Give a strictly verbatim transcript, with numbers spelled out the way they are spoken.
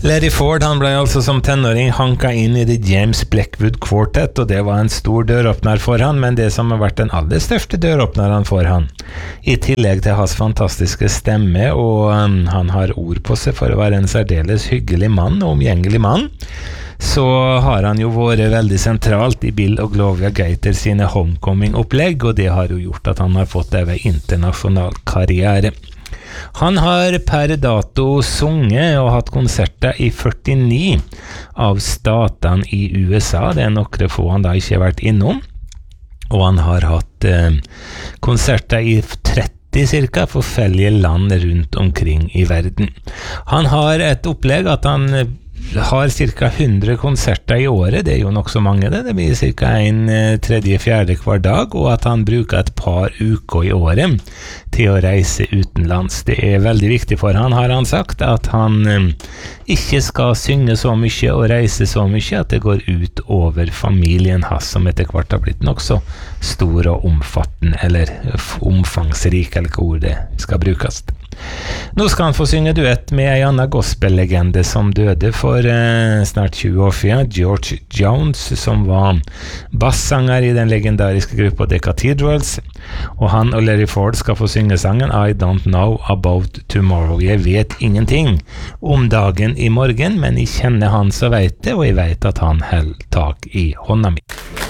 Larry Ford han ble altså som tenåring hanka inn i The James Blackwood Quartet, og det var en stor døråpner for han, men det som har vært den aller største døråpneren for han, i tillegg til hans fantastiske stemme, og um, han har ord på seg for å være en særdeles hyggelig mann og omgjengelig mann, så har han jo vært veldig sentralt i Bill og Gloria Gaynor sine homecoming-opplegg, og det har jo gjort at han har fått en internasjonal karriere. Han har per dato sunget og hatt konserter i førtini av statene i U S A. Det er nokre få han da ikke har vært innom. Og han har hatt eh, konserter i tretti cirka forskjellige land rundt omkring i verden. Han har et opplegg at han har cirka hundre konserter i året, det er jo nok så mange det, det blir cirka en tredje, fjerde hver dag, og at han bruker et par uker i året til å reise utenlands. Det er veldig viktig for han, har han sagt, at han um, ikke skal synge så mye og reise så mye at det går ut over familien hans, som etter hvert har blitt nok så stor og omfattende, eller omfangsrik, eller hva ord det skal brukes. Nå skal han få synge duett med en annen gospellegende som døde for eh, snart tjue år siden, George Jones, som var bassanger i den legendariske gruppa The Cathedrals, og han og Larry Ford skal få synge sangen I Don't Know About Tomorrow. Jeg vet ingenting om dagen i morgen, men jeg kjenner han så vet det, og jeg vet at han holder tak i hånda mi.